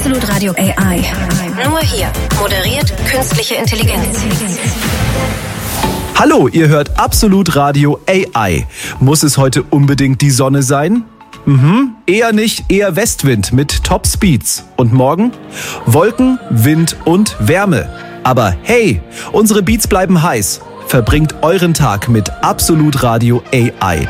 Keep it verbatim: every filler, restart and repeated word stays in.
Absolut Radio A I. Nur hier moderiert künstliche Intelligenz. Hallo, ihr hört Absolut Radio A I. Muss es heute unbedingt die Sonne sein? Mhm, eher nicht, eher Westwind mit Top Speeds. Und morgen? Wolken, Wind und Wärme. Aber hey, unsere Beats bleiben heiß. Verbringt euren Tag mit Absolut Radio A I.